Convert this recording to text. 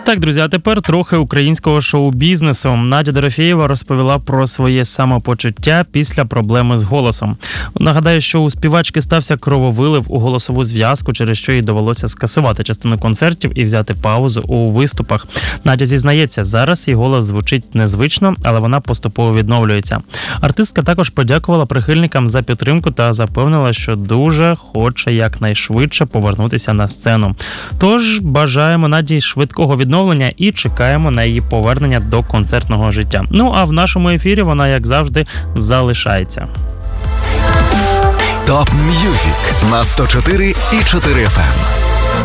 Так, друзі, а тепер трохи українського шоу-бізнесу. Надя Дорофєєва розповіла про своє самопочуття після проблеми з голосом. Нагадаю, що у співачки стався крововилив у голосову зв'язку, через що їй довелося скасувати частину концертів і взяти паузу у виступах. Надя зізнається, зараз її голос звучить незвично, але вона поступово відновлюється. Артистка також подякувала прихильникам за підтримку та запевнила, що дуже хоче якнайшвидше повернутися на сцену. Тож бажаємо Наді швидкого відновлення і чекаємо на її повернення до концертного життя. Ну а в нашому ефірі вона, як завжди, залишається. Топ М'юзик на 104,4 FM.